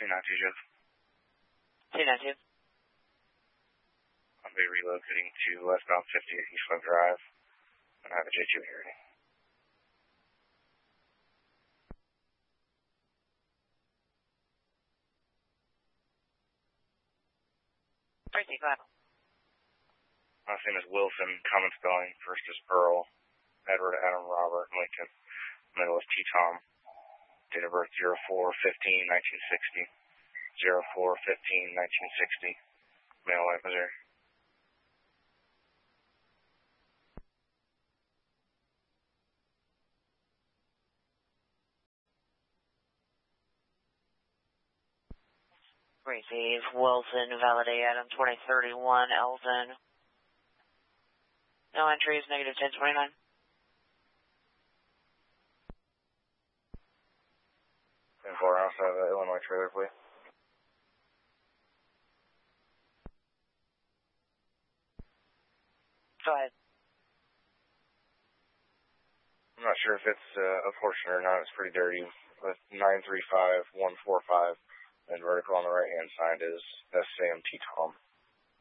292, Jeff. 292. I'll be relocating to westbound 50 East Web Drive, and I have a J2 here. 365. Last name is Wilson, common spelling. First is Earl, Edward, Adam, Robert, Lincoln. Middle is T-Tom. Date of birth 04/15/1960. 04/15/1960. Male, White, Missouri. Receive Wilson, validate Adam 2031, Elton. No entries, negative 1029. And 4 outside of the Illinois trailer, please. Go ahead. I'm not sure if it's unfortunate or not. It's pretty dirty. With 935145, and vertical on the right-hand side is SAM T-Tom.